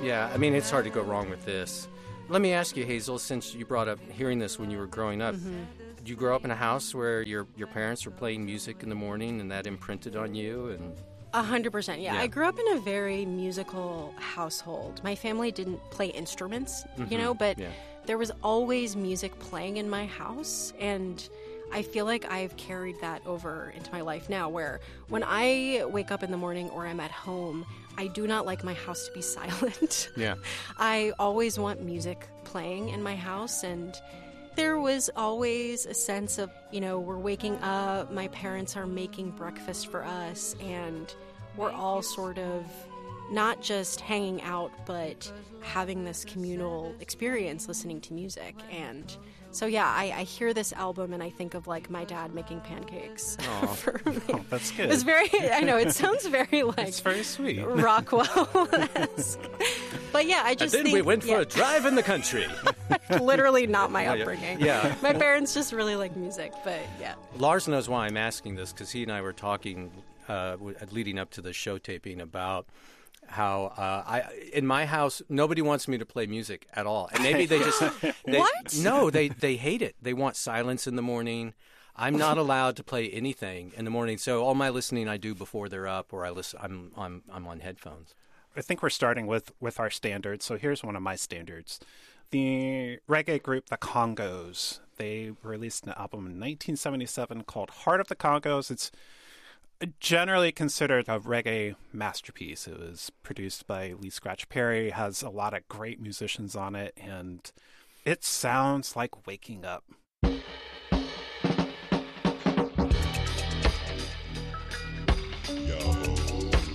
Yeah, I mean, it's hard to go wrong with this. Let me ask you, Hazel, since you brought up hearing this when you were growing up, did you grow up in a house where your parents were playing music in the morning and that imprinted on you? And 100%, yeah. I grew up in a very musical household. My family didn't play instruments, but there was always music playing in my house, and I feel like I've carried that over into my life now, where when I wake up in the morning or I'm at home, I do not like my house to be silent. Yeah. I always want music playing in my house, and there was always a sense of, we're waking up, my parents are making breakfast for us, and we're all sort of not just hanging out, but having this communal experience listening to music. And so, yeah, I hear this album and I think of, like, my dad making pancakes for me. Oh, that's good. It's very, I know, it sounds very, like, it's very sweet. Rockwell-esque. But, yeah, I just think we went for a drive in the country. Literally not my upbringing. Yeah. My parents just really like music, but, yeah. Lars knows why I'm asking this, because he and I were talking leading up to the show taping about how in my house nobody wants me to play music at all, and maybe they just What? No, they hate it. They want silence in the morning. I'm not allowed to play anything in the morning, so all my listening I do before they're up, or I'm on headphones. I think we're starting with our standards. So here's one of my standards. The reggae group The Congos, they released an album in 1977 called Heart of the Congos. It's generally considered a reggae masterpiece. It was produced by Lee Scratch Perry, has a lot of great musicians on it, and it sounds like waking up